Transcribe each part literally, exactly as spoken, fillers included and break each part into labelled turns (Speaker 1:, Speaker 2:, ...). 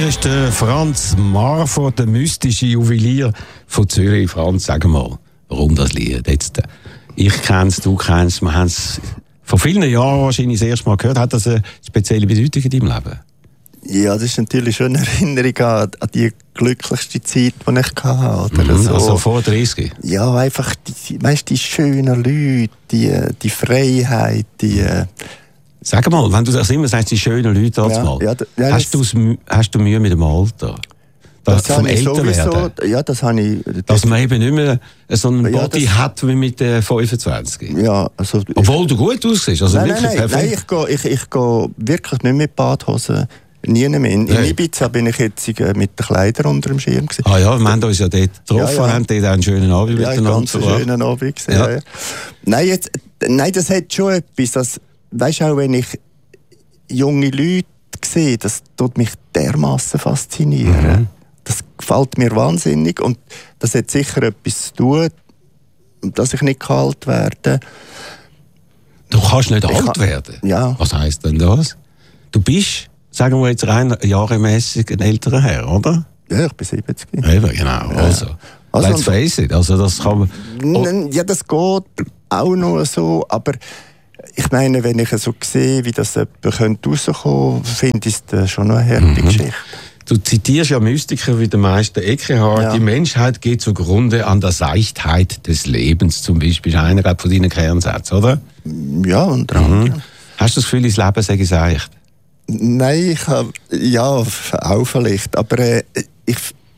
Speaker 1: ist der Franz Marfort, der mystische Juwelier von Zürich. Franz, sag mal, warum das Lied? Jetzt, ich kenne es, du kennst es, wir haben es vor vielen Jahren wahrscheinlich das erste Mal gehört. Hat das eine spezielle Bedeutung in deinem Leben?
Speaker 2: Ja, das ist natürlich schon eine Erinnerung an, an die glücklichste Zeit, die ich hatte. Oder
Speaker 1: Mhm,
Speaker 2: so.
Speaker 1: Also vor dreißig?
Speaker 2: Ja, einfach die, weißt, die schönen Leute, die, die Freiheit, die...
Speaker 1: Sag mal, wenn du das immer sagst, die schönen Leute, ja, mal,
Speaker 2: ja, ja,
Speaker 1: hast, hast du Mühe mit dem Alter? Das,
Speaker 2: das
Speaker 1: vom
Speaker 2: ich
Speaker 1: Älterwerden?
Speaker 2: sowieso, ja, das habe ich... Das
Speaker 1: Dass man eben nicht mehr so einen
Speaker 2: ja,
Speaker 1: Body
Speaker 2: das,
Speaker 1: hat wie mit äh, fünfundzwanzig.
Speaker 2: Ja, also...
Speaker 1: Obwohl du gut aussiehst, also
Speaker 2: nein,
Speaker 1: wirklich
Speaker 2: nein, nein,
Speaker 1: perfekt.
Speaker 2: Nein, ich gehe ich, ich geh wirklich nicht mit Badhosen. Nie mehr. In, in Ibiza bin ich jetzt mit den Kleidern unter dem Schirm gewesen.
Speaker 1: Ah ja, wir haben uns ja dort getroffen,
Speaker 2: ja, ja.
Speaker 1: haben dort auch einen schönen Abend
Speaker 2: ja,
Speaker 1: miteinander
Speaker 2: ganz einen schönen Abend gesehen. Ja. Ja. Nein, jetzt, nein, das hat schon etwas. Das, weißt du, auch wenn ich junge Leute sehe, das tut mich dermassen faszinieren. Mhm. Das gefällt mir wahnsinnig und das hat sicher etwas zu tun, dass ich nicht kalt werde.
Speaker 1: Du kannst nicht
Speaker 2: ich
Speaker 1: alt
Speaker 2: kann,
Speaker 1: werden?
Speaker 2: Ja.
Speaker 1: Was heisst denn das? Du bist, sagen wir jetzt rein jahremässig, ein älterer Herr, oder?
Speaker 2: Ja, ich bin siebzig.
Speaker 1: Eben, genau. Ja. Also, also, let's face it. Also das kann man,
Speaker 2: oh. Ja, das geht auch noch so, aber ich meine, wenn ich so sehe, wie das jemand rauskommen könnte, finde ich es schon eine harte mhm. Geschichte.
Speaker 1: Du zitierst ja Mystiker wie der Meister Eckhart. Ja. Die Menschheit geht zugrunde an der Seichtheit des Lebens, zum Beispiel. Einer von deinen Kernsätzen, oder?
Speaker 2: Ja, und mhm.
Speaker 1: Hast du das Gefühl, das Leben sei seicht?
Speaker 2: Nein, ich habe, ja, auch vielleicht. Aber äh, ich,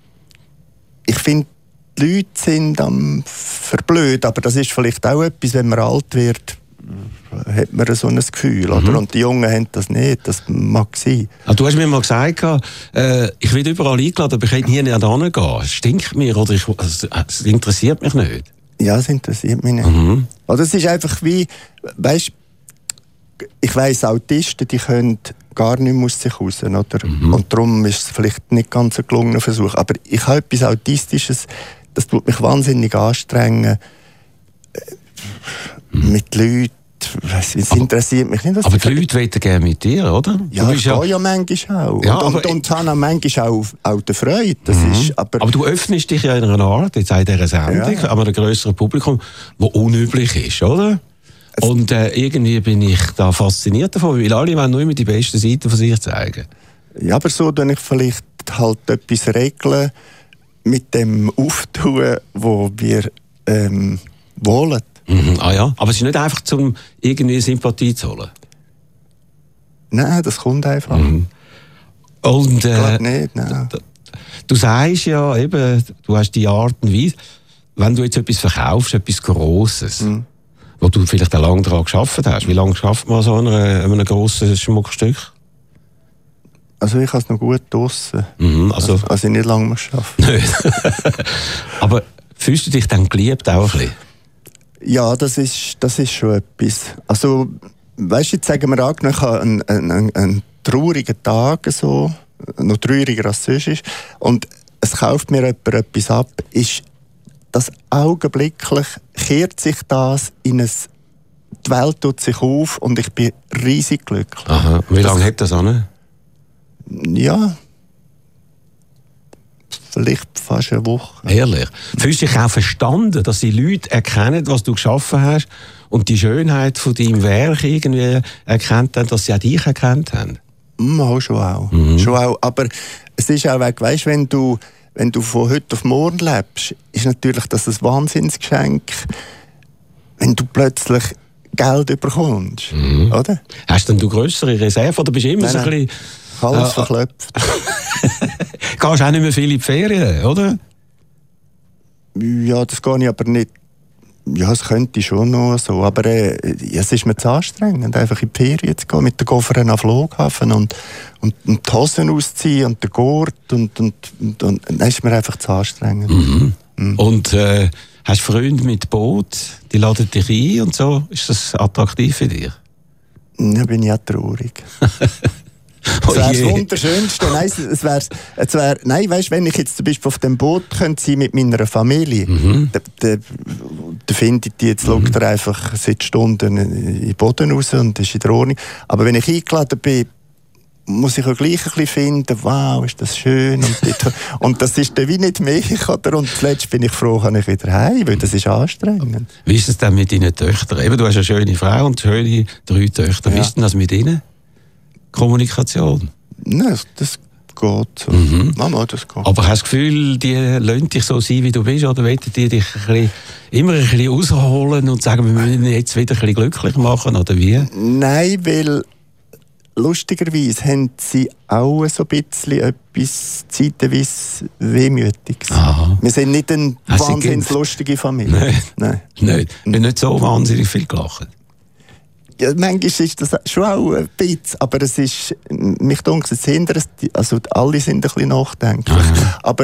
Speaker 2: ich finde, die Leute sind am verblöd. Aber das ist vielleicht auch etwas, wenn man alt wird, hat man so ein Gefühl. Mhm. Oder? Und die Jungen haben das nicht, das mag sein.
Speaker 1: Ah, du hast mir mal gesagt, äh, ich werde überall eingeladen, aber ich kann nie nicht hingehen. Es stinkt mir oder ich, also, es interessiert mich nicht.
Speaker 2: Ja, es interessiert mich nicht.
Speaker 1: Mhm.
Speaker 2: Oder es ist einfach wie, weißt, ich weiss, Autisten, die können gar nicht mehr aus sich raus. Oder? Mhm. Und darum ist es vielleicht nicht ganz ein gelungener Versuch. Aber ich habe etwas Autistisches, das tut mich wahnsinnig anstrengen. Mhm. Mit Leuten. Es interessiert mich nicht.
Speaker 1: Aber die Leute wollen gerne mit dir, oder?
Speaker 2: Ja, ich gehe ja manchmal auch.
Speaker 1: Ja,
Speaker 2: und, und, und habe auch manchmal auch, auch die Freude. Das
Speaker 1: mhm.
Speaker 2: ist, aber,
Speaker 1: aber du öffnest dich ja in einer Art, jetzt in dieser Sendung, ja. aber einem grösseren Publikum, das unüblich ist, oder? Es und äh, irgendwie bin ich da fasziniert davon, weil alle wollen nur immer die besten Seiten von sich zeigen. Ja,
Speaker 2: aber so dann ich vielleicht halt etwas regeln mit dem Auftun, wo wir ähm, wollen.
Speaker 1: Mhm. Ah ja, aber es ist nicht einfach, um irgendwie Sympathie zu holen?
Speaker 2: Nein, das kommt einfach.
Speaker 1: Mhm. Und, äh,
Speaker 2: ich glaube nicht, nein.
Speaker 1: Du sagst ja eben, du hast die Art und Weise, wenn du jetzt etwas verkaufst, etwas Grosses, mhm. wo du vielleicht auch lange daran gearbeitet hast. Wie lange schafft man so an einem, einem grossen Schmuckstück?
Speaker 2: Also ich habe es noch gut draussen.
Speaker 1: Mhm, also,
Speaker 2: also, also ich nicht lange mehr arbeiten.
Speaker 1: Nicht. Aber fühlst du dich dann geliebt auch ein bisschen?
Speaker 2: Ja, das ist, das ist schon etwas. Also, weißt du, jetzt sagen wir angenommen, ich habe einen, einen, einen traurigen Tag, so, noch trauriger als sonst ist, und es kauft mir jemand etwas ab, ist das augenblicklich, kehrt sich das in ein, die Welt tut sich auf und ich bin riesig glücklich.
Speaker 1: Aha. Wie lange hat das an?
Speaker 2: Ja, vielleicht fast eine Woche.
Speaker 1: Ehrlich? Fühlst du dich auch verstanden, dass die Leute erkennen, was du geschaffen hast und die Schönheit von deinem Werk irgendwie erkannt haben, dass sie auch dich erkannt haben?
Speaker 2: Ja, schon auch.
Speaker 1: Mhm.
Speaker 2: Schon auch. Aber es ist auch weg, weißt, wenn du, wenn du von heute auf morgen lebst, ist natürlich das ein Wahnsinnsgeschenk, wenn du plötzlich Geld bekommst. Mhm. Oder?
Speaker 1: Hast denn du grössere Reserven oder bist du immer nein, so ein bisschen...
Speaker 2: Alles äh, verklopft.
Speaker 1: Gehst auch nicht mehr viel in die Ferien, oder?
Speaker 2: Ja, das gehe ich aber nicht. Ja, das könnte ich schon noch so. Aber äh, es ist mir zu anstrengend, einfach in die Ferien zu gehen, mit den Koffern am Flughafen und, und, und die Hosen ausziehen und den Gurt. Und, und, und, und das ist mir einfach zu anstrengend.
Speaker 1: Mhm. Mhm. Und äh, hast du Freunde mit Boot? Die laden dich ein und so? Ist das attraktiv für dich?
Speaker 2: Ja, bin ich auch traurig. Das wäre das Wunderschönste. Nein, es wär's, es wär, nein, weißt, wenn ich jetzt zum Beispiel auf dem Boot könnte sein mit meiner Familie, mhm. dann da, da findet die, jetzt mhm. schaut er einfach seit Stunden in den Boden raus und ist in der Ordnung. Aber wenn ich eingeladen bin, muss ich auch gleich ein bisschen finden, wow, ist das schön. Und, dort, und das ist dann wie nicht mich, oder? Und zuletzt bin ich froh, kann ich wieder heim, weil das ist anstrengend.
Speaker 1: Wie ist es denn mit deinen Töchtern? Eben, du hast eine schöne Frau und schöne drei Töchter. Ja. Wie ist denn das mit ihnen? Kommunikation?
Speaker 2: Nein, das geht so.
Speaker 1: Mhm.
Speaker 2: Mama, das geht.
Speaker 1: Aber hast du das Gefühl, die lassen dich so sein, wie du bist, oder wollen die dich ein bisschen, immer ein bisschen rausholen und sagen, wir müssen ihn jetzt wieder ein bisschen glücklich machen, oder wie?
Speaker 2: Nein, weil lustigerweise haben sie auch so ein bisschen etwas zeitweise Wehmütiges.
Speaker 1: Aha.
Speaker 2: Wir sind nicht eine
Speaker 1: Hast
Speaker 2: wahnsinnig lustige Familie.
Speaker 1: Nein. Nein. Wir haben nicht so wahnsinnig viel gelacht.
Speaker 2: Ja, manchmal ist das schon auch ein bisschen, aber es ist, mich denkt, es hindert, also alle sind ein bisschen nachdenklich.
Speaker 1: Aha.
Speaker 2: Aber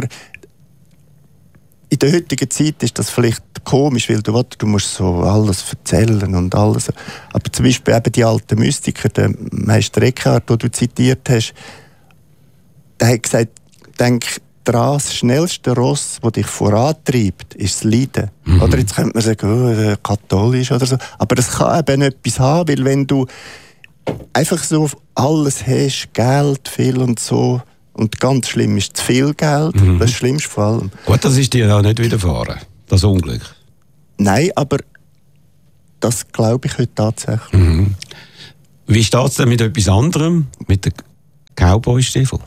Speaker 2: in der heutigen Zeit ist das vielleicht komisch, weil du, du musst so alles erzählen und alles. Aber zum Beispiel eben die alten Mystiker, der Meister Eckhart, den du zitiert hast, der hat gesagt, denk dran, das schnellste Ross, das dich vorantreibt, ist das Leiden. Mhm. Oder jetzt könnte man sagen, oh, katholisch oder so. Aber das kann eben etwas haben, weil wenn du einfach so alles hast, Geld, viel und so, und ganz schlimm ist zu viel Geld, mhm. das ist das Schlimmste vor allem.
Speaker 1: Gut, das ist dir auch nicht widerfahren, das Unglück.
Speaker 2: Nein, aber das glaube ich heute tatsächlich.
Speaker 1: Mhm. Wie steht es denn mit etwas anderem, mit den Cowboy-Stiefeln?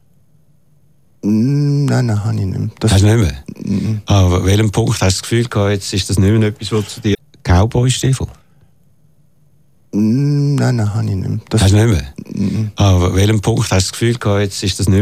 Speaker 2: Nein, nein, habe ich nicht mehr. Das
Speaker 1: hast du nicht mehr? Mhm. Aber an welchem Punkt hast du das Gefühl gehabt, jetzt ist das nicht mehr etwas, was zu dir... Cowboy-Stiefel?
Speaker 2: Nein, nein, habe ich nicht mehr. Das
Speaker 1: hast du nicht mehr? Mhm. Aber an welchem Punkt hast du das Gefühl gehabt, jetzt ist das nicht mehr